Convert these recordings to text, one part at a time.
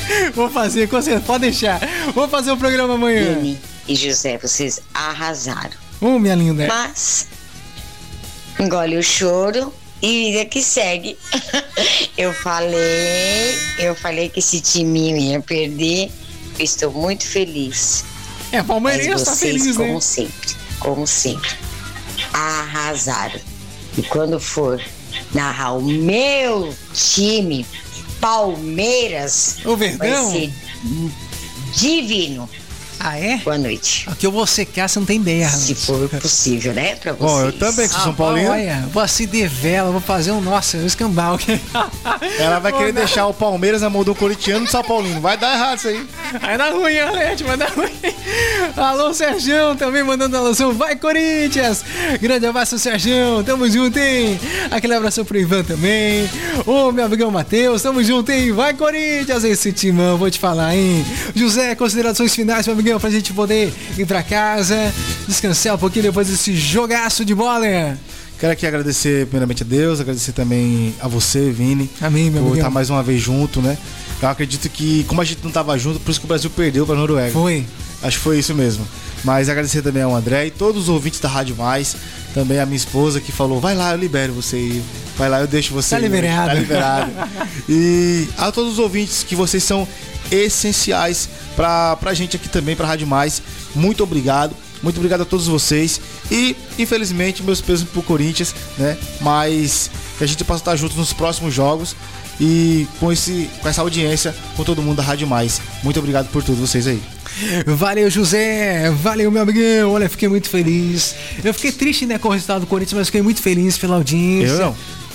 Vou fazer, com certeza, pode deixar. Vou fazer o programa amanhã. Vini e José, vocês arrasaram. Minha linda. Mas, engole o choro e vida que segue. Eu falei que esse time ia perder. Estou muito feliz. Palmeirense tá feliz, né? Como sempre, arrasaram. E quando for narrar o meu time, Palmeiras, o Verdão, vai ser divino. Ah, é? Boa noite. Aqui eu vou secar, você não tem ideia. Se for possível, né? Pra vocês. Bom, eu também, que sou São Paulino. Olha, vou acender vela, vou fazer um escambau. Ela vai querer deixar o Palmeiras na mão do corintiano e do São Paulino. Vai dar errado isso aí. Vai dar ruim, Arlete, vai dar ruim. Alô, Sergião, também mandando alusão. Vai, Corinthians! Grande abraço, Sergião. Tamo junto, hein? Aquele abraço pro Ivan também. Meu amigão Matheus, tamo junto, hein? Vai, Corinthians! Esse timão, vou te falar, hein? José, considerações finais, meu amigão, pra gente poder ir pra casa, descansar um pouquinho depois desse jogaço de bola. Quero aqui agradecer primeiramente a Deus, agradecer também a você, Vini. Amém, meu por amigão. estar mais uma vez junto, né? Eu acredito que, como a gente não tava junto, por isso que o Brasil perdeu pra Noruega. Foi. Acho que foi isso mesmo. Mas agradecer também ao André e todos os ouvintes da Rádio Mais. Também a minha esposa que falou, vai lá, eu libero você ir. Vai lá, eu deixo você ir. Tá liberado. Tá liberado. E a todos os ouvintes, que vocês são essenciais pra gente aqui também, pra Rádio Mais. Muito obrigado. Muito obrigado a todos vocês. E, infelizmente, meus pesos pro Corinthians, né? Mas que a gente possa estar juntos nos próximos jogos. E com essa audiência, com todo mundo da Rádio Mais. Muito obrigado por tudo, vocês aí. Valeu, José. Valeu, meu amigão. Olha, fiquei muito feliz. Eu fiquei triste, né, com o resultado do Corinthians, mas fiquei muito feliz pela audiência. Eu não.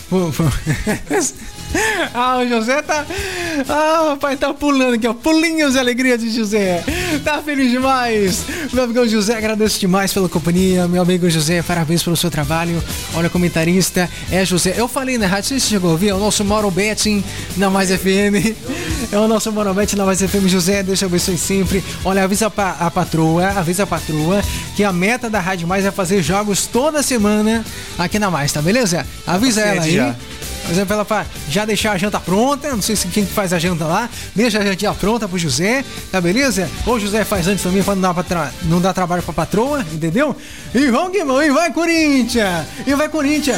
O José tá... o pai tá pulando aqui, ó. Pulinhos de alegria de José. Tá feliz demais. Meu amigão José, agradeço demais pela companhia. Meu amigo José, parabéns pelo seu trabalho. Olha, comentarista é José. Eu falei na rádio, não sei se você chegou a ouvir, é o nosso Mauro Betting na Mais FM. É o nosso Mauro Betting na Mais FM. José, Deus te abençoe sempre. Olha, avisa a patroa que a meta da Rádio Mais é fazer jogos toda semana aqui na Mais, tá beleza? Avisa ela aí. Já. Por exemplo, ela pra já deixar a janta pronta. Não sei se quem faz a janta lá. Deixa a jantinha pronta pro José, tá beleza? Ou o José faz antes também pra não dar trabalho pra patroa, entendeu? E vamos que vamos, e vai Corinthians! E vai Corinthians!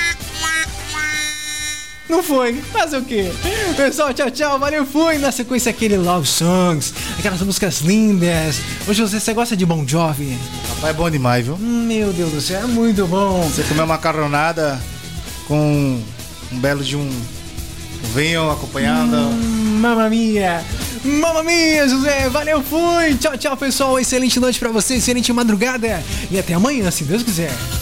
Não foi, fazer o quê? Pessoal, tchau, tchau, valeu, fui! Na sequência aquele Love Songs, aquelas músicas lindas. Ô José, você gosta de Bon Jovi? Rapaz, é bom demais, viu? Meu Deus do céu, é muito bom. Você comer uma macarronada com um belo de um vinho acompanhado. Mamma mia, José, valeu, fui! Tchau, tchau, pessoal, excelente noite pra vocês, excelente madrugada e até amanhã, se Deus quiser.